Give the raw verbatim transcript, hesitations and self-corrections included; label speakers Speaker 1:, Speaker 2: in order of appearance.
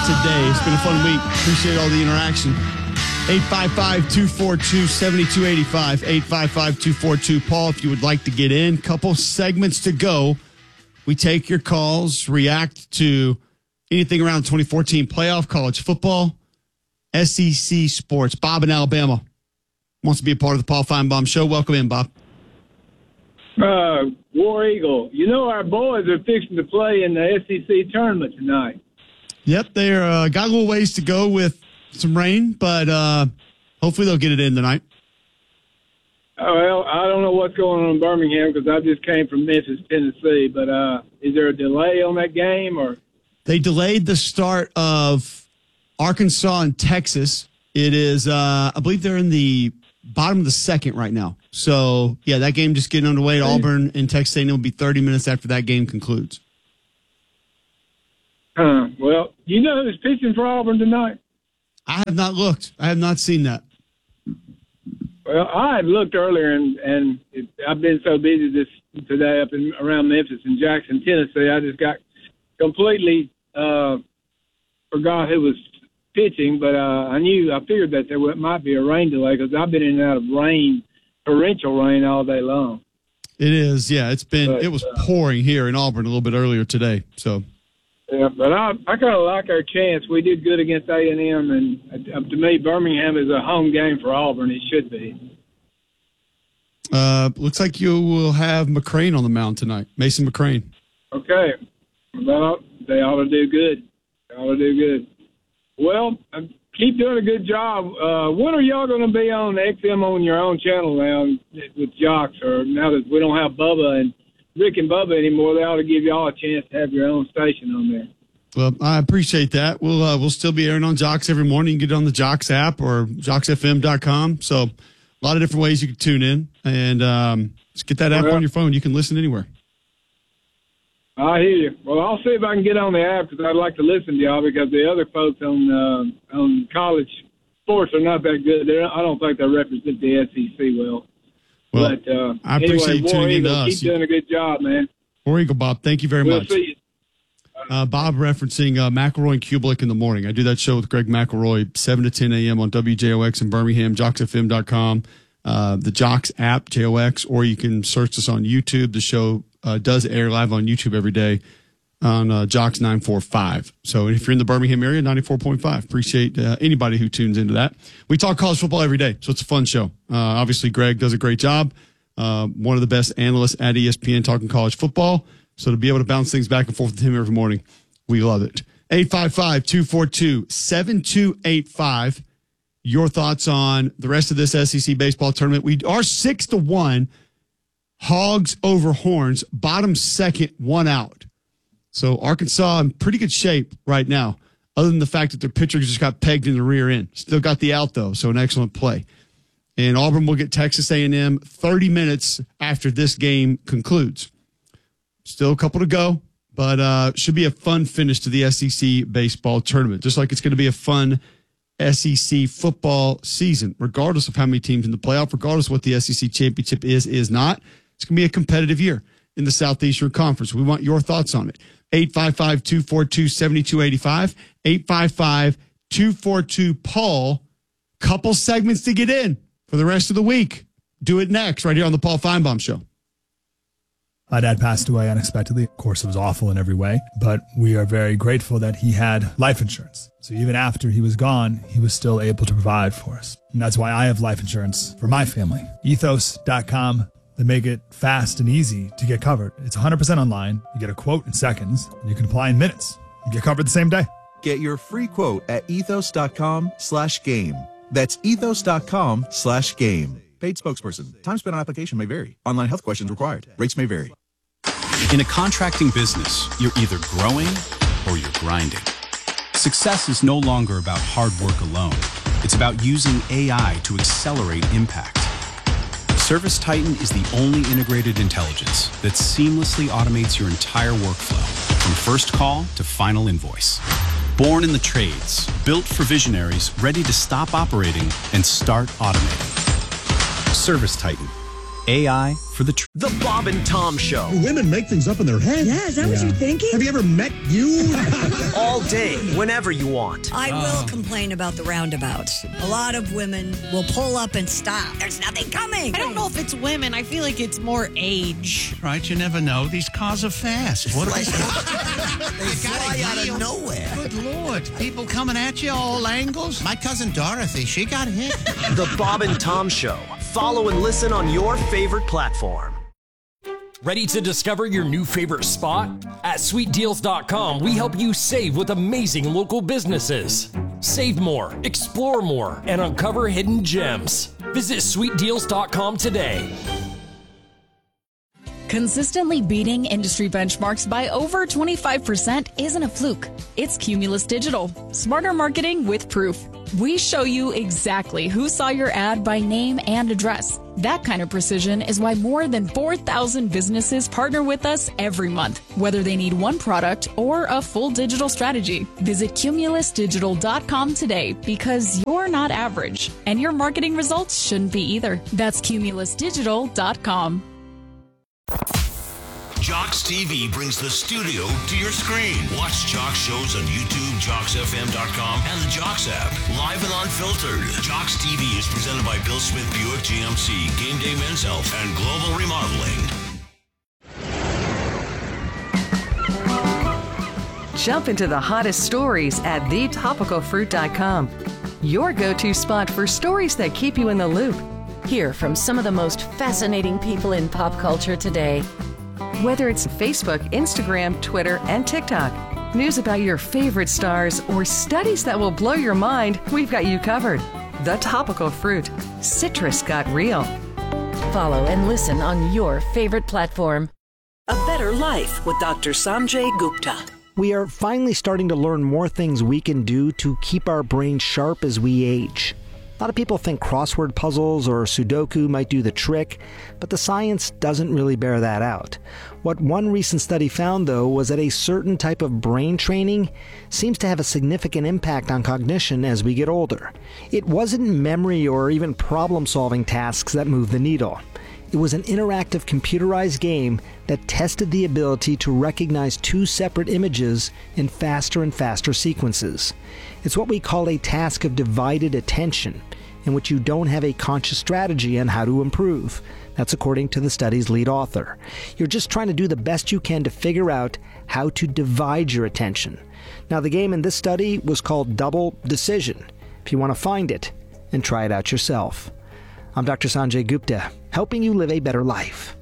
Speaker 1: today. It's been a fun week. Appreciate all the interaction. eight five five, two four two, seven two eight five. eight five five, two four two, Paul, if you would like to get in. Couple segments to go. We take your calls, react to anything around twenty fourteen playoff, college football, S E C sports. Bob in Alabama wants to be a part of the Paul Feinbaum Show. Welcome in, Bob.
Speaker 2: Uh, War Eagle, you know our boys are fixing to play in the S E C tournament tonight.
Speaker 1: Yep, they're uh, got a little ways to go with some rain, but uh, hopefully they'll get it in tonight.
Speaker 2: Oh, well, I don't know what's going on in Birmingham because I just came from Memphis, Tennessee. But uh, is there a delay on that game? Or
Speaker 1: they delayed the start of Arkansas and Texas. It is, uh, I believe they're in the bottom of the second right now. So, yeah, that game just getting underway at Auburn and Texas A and M will be thirty minutes after that game concludes.
Speaker 2: Huh. Well, you know who's pitching for Auburn tonight?
Speaker 1: I have not looked. I have not seen that.
Speaker 2: Well, I had looked earlier, and, and it, I've been so busy this today up in around Memphis and Jackson, Tennessee, I just got completely uh, forgot who was pitching, but uh, I knew, I figured that there might be a rain delay because I've been in and out of rain, torrential rain all day long.
Speaker 1: It is, yeah. It's been,
Speaker 2: but,
Speaker 1: it was
Speaker 2: uh,
Speaker 1: pouring here in Auburn a little bit earlier today, so.
Speaker 2: Yeah, but I, I kind of like our chance. We did good against A and M, and uh, to me, Birmingham is a home game for Auburn. It should be.
Speaker 1: Uh, looks like you will have McCrane on the mound tonight, Mason McCrane.
Speaker 2: Okay. Well, they ought to do good. They ought to do good. Well, keep doing a good job. Uh, when are y'all going to be on X M on your own channel now with Jocks? Or now that we don't have Bubba and Rick and Bubba anymore, they ought to give y'all a chance to have your own station on there.
Speaker 1: Well, I appreciate that. We'll uh, we'll still be airing on Jocks every morning. You can get it on the Jocks app or jocks f m dot com. So a lot of different ways you can tune in. And um, just get that app
Speaker 2: well,
Speaker 1: on your phone. You can listen anywhere.
Speaker 2: I hear you. Well, I'll see if I can get on the app because I'd like to listen to y'all because the other folks on uh, on college sports are not that good. They're, I don't think they represent the S E C well.
Speaker 1: Well,
Speaker 2: but uh,
Speaker 1: I appreciate
Speaker 2: anyway,
Speaker 1: you tuning in to
Speaker 2: Eagle,
Speaker 1: us.
Speaker 2: keep doing a good job, man.
Speaker 1: War Eagle, Bob, thank you very
Speaker 2: we'll
Speaker 1: much.
Speaker 2: See you.
Speaker 1: Uh, Bob referencing uh, McElroy and Kubelik in the morning. I do that show with Greg McElroy, seven to ten a.m. on W J O X in Birmingham, jocks f m dot com, uh, the Jocks app, J O X, or you can search us on YouTube. The show uh, does air live on YouTube every day on uh, Jocks nine forty-five. So if you're in the Birmingham area, ninety-four point five. Appreciate uh, anybody who tunes into that. We talk college football every day, so it's a fun show. Uh, obviously, Greg does a great job. Uh, one of the best analysts at E S P N talking college football. So to be able to bounce things back and forth with him every morning, we love it. eight five five, two four two, seven two eight five. Your thoughts on the rest of this S E C baseball tournament. We are six to one. Hogs over Horns. Bottom second, one out. So Arkansas in pretty good shape right now, other than the fact that their pitcher just got pegged in the rear end. Still got the out, though, so an excellent play. And Auburn will get Texas A and M thirty minutes after this game concludes. Still a couple to go, but uh, should be a fun finish to the S E C baseball tournament, just like it's going to be a fun S E C football season, regardless of how many teams in the playoff, regardless of what the S E C championship is, is not. It's going to be a competitive year in the Southeastern Conference. We want your thoughts on it. eight five five, two four two, seven two eight five, eight five five, two four two, Paul. Couple segments to get in for the rest of the week. Do it next, right here on the Paul Feinbaum Show.
Speaker 3: My dad passed away unexpectedly. Of course, it was awful in every way, but we are very grateful that he had life insurance. So even after he was gone, he was still able to provide for us. And that's why I have life insurance for my family. ethos dot com. They make it fast and easy to get covered. It's one hundred percent online. You get a quote in seconds, and you can apply in minutes. You get covered the same day.
Speaker 4: Get your free quote at ethos dot com slash game. That's ethos dot com slash game. Paid spokesperson. Time spent on application may vary. Online health questions required. Rates may vary.
Speaker 5: In a contracting business, you're either growing or you're grinding. Success is no longer about hard work alone. It's about using A I to accelerate impact. ServiceTitan is the only integrated intelligence that seamlessly automates your entire workflow, from first call to final invoice. Born in the trades, built for visionaries ready to stop operating and start automating. ServiceTitan. A I for the... Tr-
Speaker 6: The Bob and Tom Show.
Speaker 7: Women make things up in their head.
Speaker 8: Yeah, is that yeah. what you're thinking?
Speaker 7: Have you ever met you?
Speaker 6: All day, whenever you want.
Speaker 8: I will complain about the roundabouts. A lot of women will pull up and stop. There's nothing coming.
Speaker 9: I don't know if it's women. I feel like it's more age.
Speaker 10: Right, you never know. These cars are fast. What
Speaker 11: They
Speaker 10: you
Speaker 11: fly out of nowhere.
Speaker 10: Good Lord. People coming at you all angles. My cousin Dorothy, she got hit.
Speaker 6: The Bob and Tom Show. Follow and listen on your favorite platform.
Speaker 12: Ready to discover your new favorite spot? At sweet deals dot com, we help you save with amazing local businesses. Save more, explore more, and uncover hidden gems. Visit sweet deals dot com today.
Speaker 13: Consistently beating industry benchmarks by over twenty-five percent isn't a fluke. It's Cumulus Digital. Smarter marketing with proof. We show you exactly who saw your ad by name and address. That kind of precision is why more than four thousand businesses partner with us every month, whether they need one product or a full digital strategy. Visit cumulus digital dot com today because you're not average, and your marketing results shouldn't be either. That's cumulus digital dot com.
Speaker 14: Jocks T V brings the studio to your screen. Watch Jocks shows on YouTube, jocks f m dot com, and the Jocks app. Live and unfiltered. Jocks T V is presented by Bill Smith Buick G M C, Game Day Men's Health, and Global Remodeling.
Speaker 15: Jump into the hottest stories at the topical fruit dot com. Your go-to spot for stories that keep you in the loop.
Speaker 16: Hear from some of the most fascinating people in pop culture today.
Speaker 15: Whether it's Facebook, Instagram, Twitter, and TikTok, news about your favorite stars, or studies that will blow your mind, we've got you covered. The Topical Fruit. Citrus got real.
Speaker 16: Follow and listen on your favorite platform.
Speaker 17: A Better Life with Doctor Sanjay Gupta.
Speaker 18: We are finally starting to learn more things we can do to keep our brains sharp as we age. A lot of people think crossword puzzles or Sudoku might do the trick, but the science doesn't really bear that out. What one recent study found, though, was that a certain type of brain training seems to have a significant impact on cognition as we get older. It wasn't memory or even problem-solving tasks that moved the needle. It was an interactive computerized game that tested the ability to recognize two separate images in faster and faster sequences. It's what we call a task of divided attention, in which you don't have a conscious strategy on how to improve. That's according to the study's lead author. You're just trying to do the best you can to figure out how to divide your attention. Now, the game in this study was called Double Decision. If you want to find it and try it out yourself. I'm Doctor Sanjay Gupta, helping you live a better life.